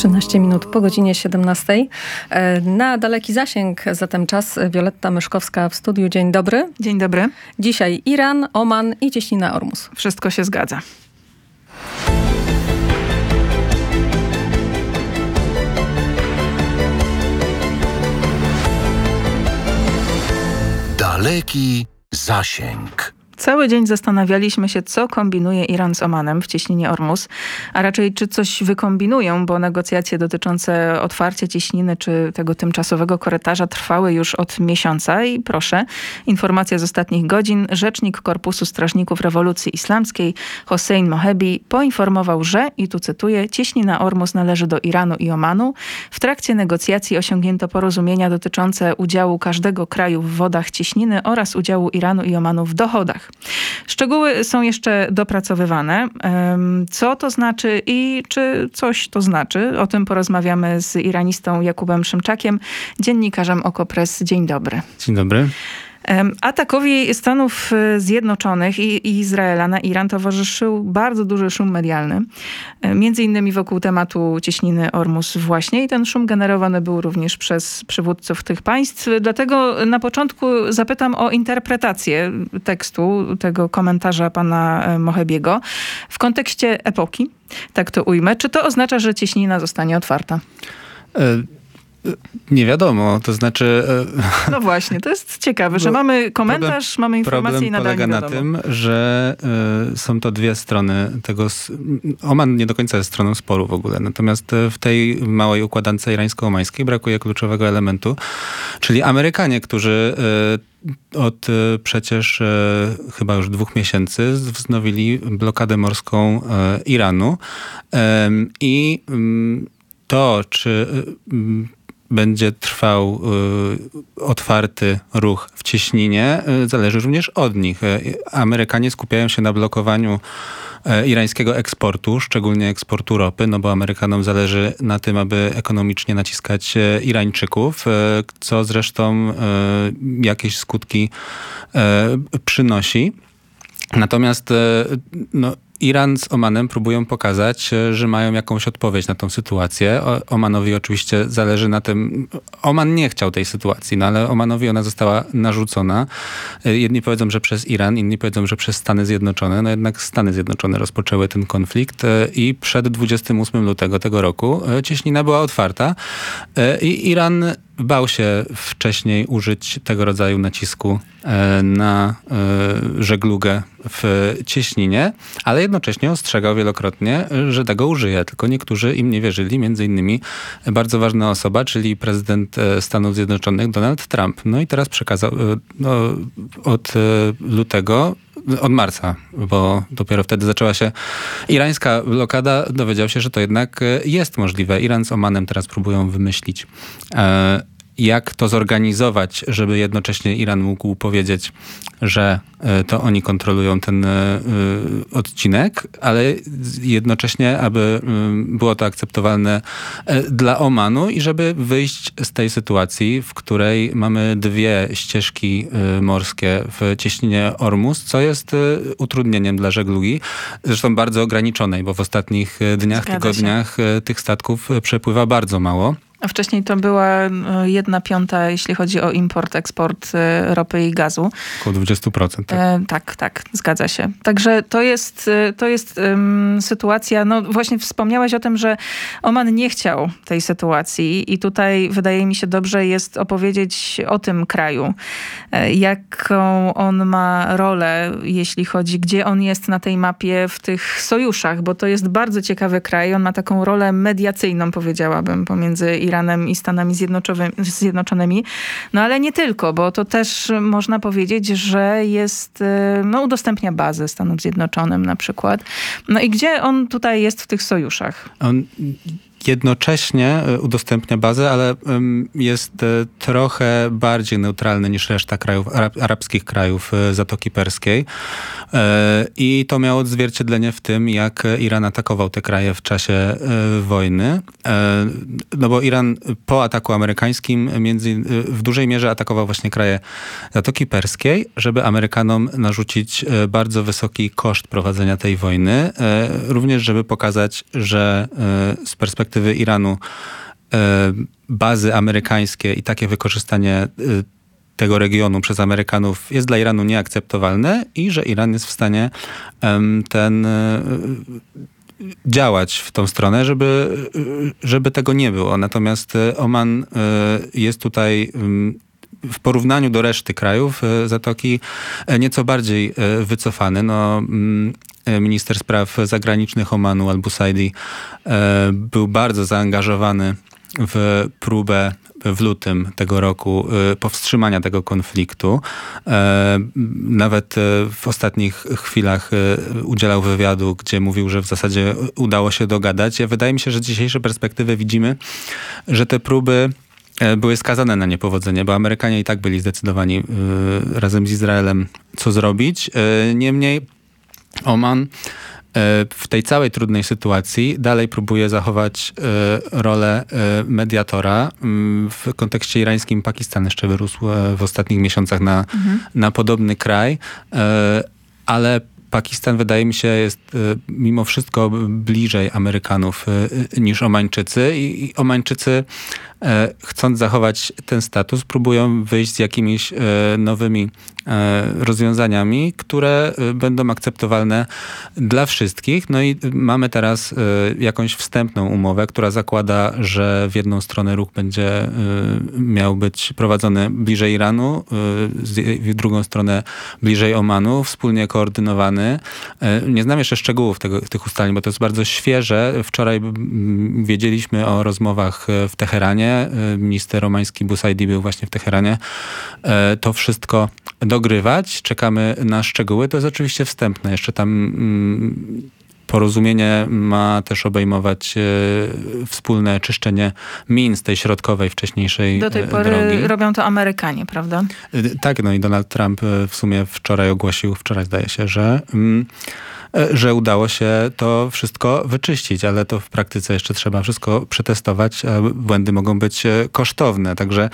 13 minut po godzinie 17. Na daleki zasięg zatem czas. Wioletta Myszkowska w studiu. Dzień dobry. Dzień dobry. Dzisiaj Iran, Oman i cieśnina Ormus. Wszystko się zgadza. Daleki zasięg. Cały dzień zastanawialiśmy się, co kombinuje Iran z Omanem w cieśninie Ormus, a raczej czy coś wykombinują, bo negocjacje dotyczące otwarcia cieśniny czy tego tymczasowego korytarza trwały już od miesiąca i proszę, informacja z ostatnich godzin. Rzecznik Korpusu Strażników Rewolucji Islamskiej Hossein Mohebi poinformował, że, i tu cytuję, cieśnina Ormus należy do Iranu i Omanu. W trakcie negocjacji osiągnięto porozumienia dotyczące udziału każdego kraju w wodach cieśniny oraz udziału Iranu i Omanu w dochodach. Szczegóły są jeszcze dopracowywane. Co to znaczy i czy coś to znaczy? O tym porozmawiamy z iranistą Jakubem Szymczakiem, dziennikarzem Okopres. Dzień dobry. Dzień dobry. Atakowi Stanów Zjednoczonych i Izraela na Iran towarzyszył bardzo duży szum medialny. Między innymi wokół tematu cieśniny Ormus właśnie i ten szum generowany był również przez przywódców tych państw. Dlatego na początku zapytam o interpretację tekstu, tego komentarza pana Mohebiego w kontekście epoki, tak to ujmę. Czy to oznacza, że cieśnina zostanie otwarta? Nie wiadomo, to znaczy... No właśnie, to jest ciekawe, że mamy komentarz, mamy informacje i nadal nie wiadomo. Problem polega na tym, że są to dwie strony tego... Oman nie do końca jest stroną sporu w ogóle, natomiast w tej małej układance irańsko-omańskiej brakuje kluczowego elementu, czyli Amerykanie, którzy od przecież chyba już 2 miesięcy wznowili blokadę morską Iranu i to, czy będzie trwał otwarty ruch w cieśninie, zależy również od nich. Amerykanie skupiają się na blokowaniu irańskiego eksportu, szczególnie eksportu ropy, no bo Amerykanom zależy na tym, aby ekonomicznie naciskać Irańczyków, co zresztą jakieś skutki przynosi. Natomiast Iran z Omanem próbują pokazać, że mają jakąś odpowiedź na tą sytuację. Omanowi oczywiście zależy na tym... Oman nie chciał tej sytuacji, no ale Omanowi ona została narzucona. Jedni powiedzą, że przez Iran, inni powiedzą, że przez Stany Zjednoczone. No jednak Stany Zjednoczone rozpoczęły ten konflikt i przed 28 lutego tego roku cieśnina była otwarta i Iran bał się wcześniej użyć tego rodzaju nacisku na żeglugę w cieśninie, ale jednocześnie ostrzegał wielokrotnie, że tego użyje. Tylko niektórzy im nie wierzyli, między innymi bardzo ważna osoba, czyli prezydent Stanów Zjednoczonych Donald Trump. No i teraz przekazał od lutego, od marca, bo dopiero wtedy zaczęła się irańska blokada, dowiedział się, że to jednak jest możliwe. Iran z Omanem teraz próbują wymyślić, jak to zorganizować, żeby jednocześnie Iran mógł powiedzieć, że to oni kontrolują ten odcinek, ale jednocześnie, aby było to akceptowalne dla Omanu i żeby wyjść z tej sytuacji, w której mamy 2 ścieżki morskie w cieśninie Ormus, co jest utrudnieniem dla żeglugi, zresztą bardzo ograniczonej, bo w ostatnich dniach, tygodniach tych statków przepływa bardzo mało. A wcześniej to była 1/5, jeśli chodzi o import, eksport ropy i gazu. Około 20%. Tak, zgadza się. Także to jest sytuacja, no właśnie wspomniałeś o tym, że Oman nie chciał tej sytuacji i tutaj wydaje mi się dobrze jest opowiedzieć o tym kraju. Jaką on ma rolę, jeśli chodzi, gdzie on jest na tej mapie w tych sojuszach, bo to jest bardzo ciekawy kraj. On ma taką rolę mediacyjną, powiedziałabym, pomiędzy Iranem i Stanami Zjednoczonymi. No ale nie tylko, bo to też można powiedzieć, że jest, udostępnia bazę Stanom Zjednoczonym na przykład. No i gdzie on tutaj jest w tych sojuszach? On jednocześnie udostępnia bazę, ale jest trochę bardziej neutralny niż reszta krajów, arabskich krajów Zatoki Perskiej. I to miało odzwierciedlenie w tym, jak Iran atakował te kraje w czasie wojny. No bo Iran po ataku amerykańskim w dużej mierze atakował właśnie kraje Zatoki Perskiej, żeby Amerykanom narzucić bardzo wysoki koszt prowadzenia tej wojny. Również, żeby pokazać, że z perspektywy perspektywy Iranu bazy amerykańskie i takie wykorzystanie tego regionu przez Amerykanów jest dla Iranu nieakceptowalne i że Iran jest w stanie działać w tą stronę, żeby tego nie było. Natomiast Oman jest tutaj w porównaniu do reszty krajów Zatoki nieco bardziej wycofany. Minister spraw zagranicznych Omanu Al-Busaidi był bardzo zaangażowany w próbę w lutym tego roku powstrzymania tego konfliktu. Nawet w ostatnich chwilach udzielał wywiadu, gdzie mówił, że w zasadzie udało się dogadać. Wydaje mi się, że z dzisiejszej perspektywy widzimy, że te próby były skazane na niepowodzenie, bo Amerykanie i tak byli zdecydowani razem z Izraelem, co zrobić. Niemniej Oman w tej całej trudnej sytuacji dalej próbuje zachować rolę mediatora. W kontekście irańskim Pakistan jeszcze wyrósł w ostatnich miesiącach na podobny kraj, ale Pakistan, wydaje mi się, jest mimo wszystko bliżej Amerykanów niż Omańczycy i Omańczycy, chcąc zachować ten status, próbują wyjść z jakimiś nowymi rozwiązaniami, które będą akceptowalne dla wszystkich. No i mamy teraz jakąś wstępną umowę, która zakłada, że w jedną stronę ruch będzie miał być prowadzony bliżej Iranu, w drugą stronę bliżej Omanu, wspólnie koordynowany. Nie znam jeszcze szczegółów tych ustaleń, bo to jest bardzo świeże. Wczoraj wiedzieliśmy o rozmowach w Teheranie. Minister omański Busaidi był właśnie w Teheranie. To wszystko dogrywać. Czekamy na szczegóły. To jest oczywiście wstępne. Jeszcze tam porozumienie ma też obejmować wspólne czyszczenie min z tej środkowej, wcześniejszej drogi. Do tej pory robią to Amerykanie, prawda? Tak, i Donald Trump w sumie wczoraj zdaje się, że udało się to wszystko wyczyścić, ale to w praktyce jeszcze trzeba wszystko przetestować, a błędy mogą być kosztowne. Także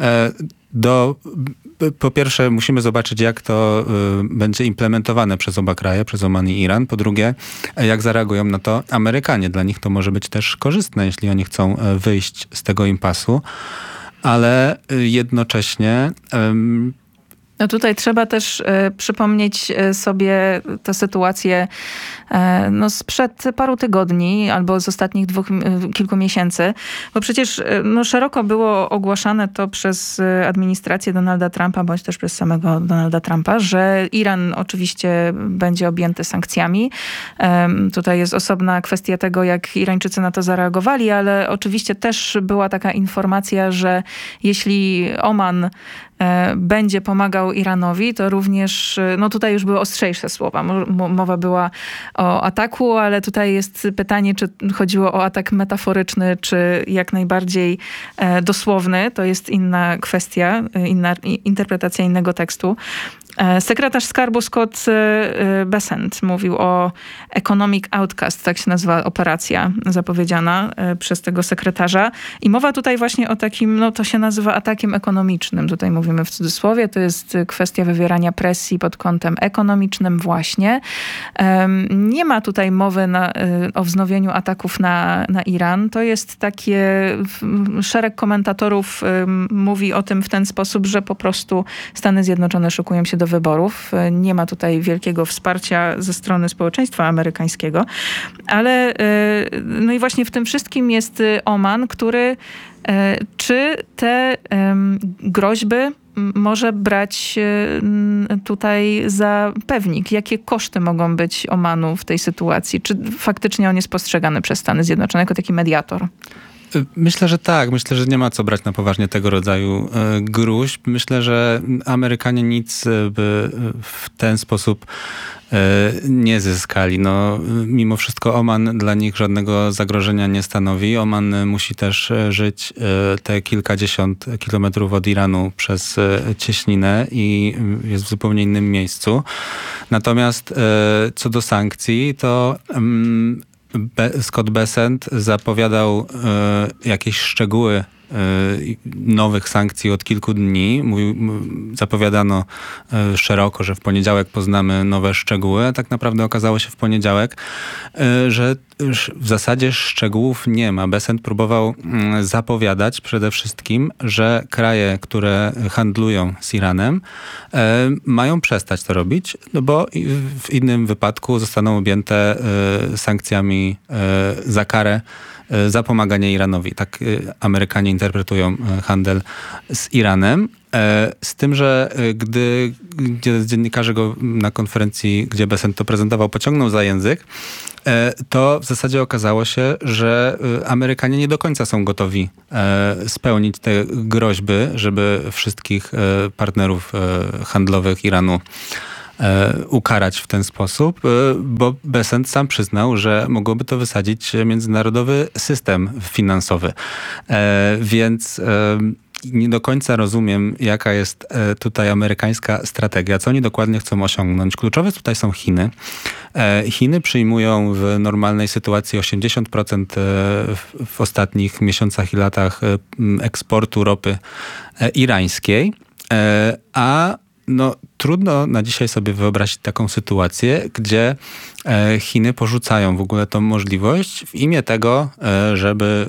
po pierwsze musimy zobaczyć, jak to będzie implementowane przez oba kraje, przez Oman i Iran. Po drugie, jak zareagują na to Amerykanie. Dla nich to może być też korzystne, jeśli oni chcą wyjść z tego impasu, ale jednocześnie No tutaj trzeba też przypomnieć sobie tę sytuację sprzed paru tygodni albo z ostatnich kilku miesięcy, bo przecież szeroko było ogłaszane to przez administrację Donalda Trumpa, bądź też przez samego Donalda Trumpa, że Iran oczywiście będzie objęty sankcjami. Tutaj jest osobna kwestia tego, jak Irańczycy na to zareagowali, ale oczywiście też była taka informacja, że jeśli Oman będzie pomagał Iranowi, to również, tutaj już były ostrzejsze słowa. Mowa była o ataku, ale tutaj jest pytanie, czy chodziło o atak metaforyczny, czy jak najbardziej dosłowny. To jest inna kwestia, inna interpretacja innego tekstu. Sekretarz skarbu Scott Bessent mówił o economic outcast, tak się nazywa operacja zapowiedziana przez tego sekretarza. I mowa tutaj właśnie o takim, to się nazywa atakiem ekonomicznym. Tutaj mówimy w cudzysłowie. To jest kwestia wywierania presji pod kątem ekonomicznym właśnie. Nie ma tutaj mowy o wznowieniu ataków na Iran. To jest takie, szereg komentatorów mówi o tym w ten sposób, że po prostu Stany Zjednoczone szykują się do wyborów. Nie ma tutaj wielkiego wsparcia ze strony społeczeństwa amerykańskiego. Ale i właśnie w tym wszystkim jest Oman, który czy te groźby może brać tutaj za pewnik? Jakie koszty mogą być Omanu w tej sytuacji? Czy faktycznie on jest postrzegany przez Stany Zjednoczone jako taki mediator? Myślę, że tak. Myślę, że nie ma co brać na poważnie tego rodzaju gróźb. Myślę, że Amerykanie nic by w ten sposób nie zyskali. Mimo wszystko Oman dla nich żadnego zagrożenia nie stanowi. Oman musi też żyć te kilkadziesiąt kilometrów od Iranu przez cieśninę i jest w zupełnie innym miejscu. Natomiast co do sankcji, to Scott Bessent zapowiadał jakieś szczegóły nowych sankcji od kilku dni. Zapowiadano szeroko, że w poniedziałek poznamy nowe szczegóły. Tak naprawdę okazało się w poniedziałek, że już w zasadzie szczegółów nie ma. Besant próbował zapowiadać przede wszystkim, że kraje, które handlują z Iranem, mają przestać to robić, no bo w innym wypadku zostaną objęte sankcjami za karę za pomaganie Iranowi. Tak Amerykanie interpretują handel z Iranem. Z tym, że gdy dziennikarze go na konferencji, gdzie Besant to prezentował, pociągnął za język, to w zasadzie okazało się, że Amerykanie nie do końca są gotowi spełnić te groźby, żeby wszystkich partnerów handlowych Iranu ukarać w ten sposób, bo Besant sam przyznał, że mogłoby to wysadzić międzynarodowy system finansowy. Więc nie do końca rozumiem, jaka jest tutaj amerykańska strategia, co oni dokładnie chcą osiągnąć. Kluczowe tutaj są Chiny. Chiny przyjmują w normalnej sytuacji 80% w ostatnich miesiącach i latach eksportu ropy irańskiej, a trudno na dzisiaj sobie wyobrazić taką sytuację, gdzie Chiny porzucają w ogóle tą możliwość w imię tego, żeby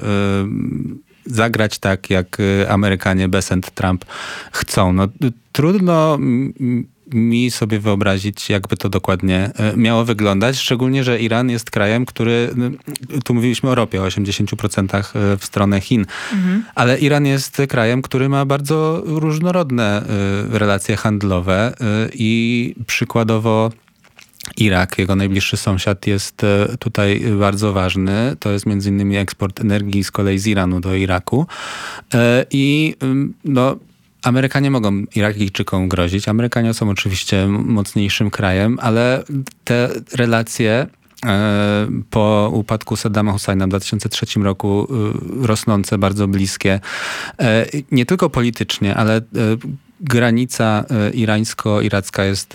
zagrać tak, jak Amerykanie, Besant, Trump chcą. Trudno mi sobie wyobrazić, jakby to dokładnie miało wyglądać, szczególnie, że Iran jest krajem, który, tu mówiliśmy o ropie, o 80% w stronę Chin, ale Iran jest krajem, który ma bardzo różnorodne relacje handlowe i przykładowo Irak, jego najbliższy sąsiad, jest tutaj bardzo ważny. To jest między innymi eksport energii z kolei z Iranu do Iraku. I Amerykanie mogą Irakijczykom grozić. Amerykanie są oczywiście mocniejszym krajem, ale te relacje po upadku Saddama Husajna w 2003 roku rosnące, bardzo bliskie, nie tylko politycznie, ale granica irańsko-iracka jest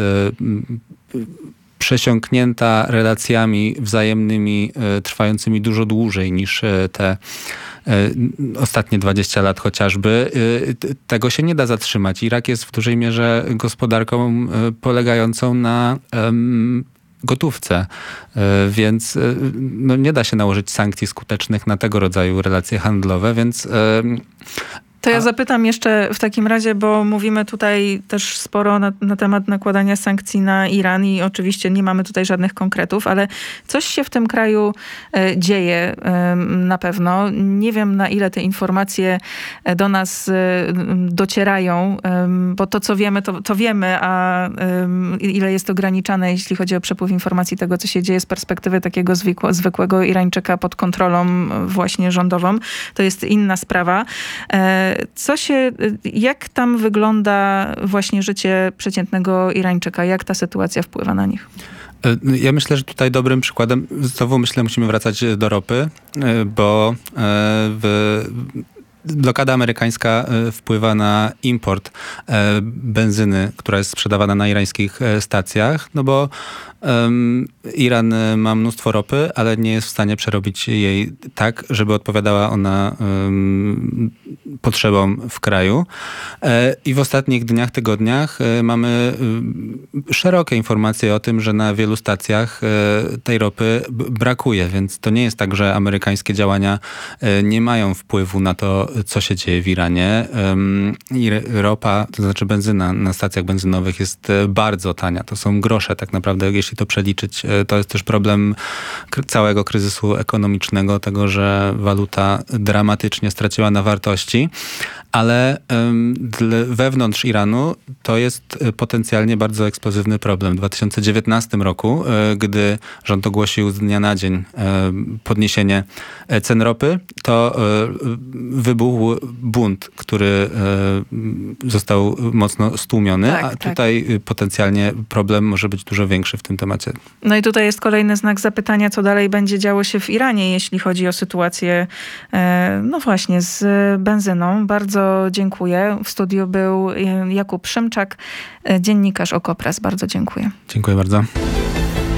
przesiąknięta relacjami wzajemnymi trwającymi dużo dłużej niż te ostatnie 20 lat chociażby. Tego się nie da zatrzymać. Irak jest w dużej mierze gospodarką polegającą na gotówce, więc nie da się nałożyć sankcji skutecznych na tego rodzaju relacje handlowe, więc To ja zapytam jeszcze w takim razie, bo mówimy tutaj też sporo na temat nakładania sankcji na Iran i oczywiście nie mamy tutaj żadnych konkretów, ale coś się w tym kraju dzieje na pewno. Nie wiem, na ile te informacje do nas docierają, bo to, co wiemy, to wiemy, a ile jest ograniczane, jeśli chodzi o przepływ informacji tego, co się dzieje z perspektywy takiego zwykłego Irańczyka pod kontrolą właśnie rządową, to jest inna sprawa. Jak tam wygląda właśnie życie przeciętnego Irańczyka? Jak ta sytuacja wpływa na nich? Ja myślę, że tutaj dobrym przykładem, znowu musimy wracać do ropy, bo blokada amerykańska wpływa na import benzyny, która jest sprzedawana na irańskich stacjach, bo Iran ma mnóstwo ropy, ale nie jest w stanie przerobić jej tak, żeby odpowiadała ona potrzebom w kraju. I w ostatnich dniach, tygodniach mamy szerokie informacje o tym, że na wielu stacjach tej ropy brakuje, więc to nie jest tak, że amerykańskie działania nie mają wpływu na to, co się dzieje w Iranie. I ropa, to znaczy benzyna na stacjach benzynowych jest bardzo tania. To są grosze tak naprawdę, jeśli to przeliczyć. To jest też problem całego kryzysu ekonomicznego, tego, że waluta dramatycznie straciła na wartości, ale wewnątrz Iranu to jest potencjalnie bardzo eksplozywny problem. W 2019 roku, gdy rząd ogłosił z dnia na dzień podniesienie cen ropy, to wybuchł bunt, który został mocno stłumiony, a tutaj potencjalnie problem może być dużo większy w tym temacie. No i tutaj jest kolejny znak zapytania, co dalej będzie działo się w Iranie, jeśli chodzi o sytuację, no właśnie, z benzyną. Bardzo dziękuję. W studiu był Jakub Szymczak, dziennikarz Okopres. Bardzo dziękuję. Dziękuję bardzo.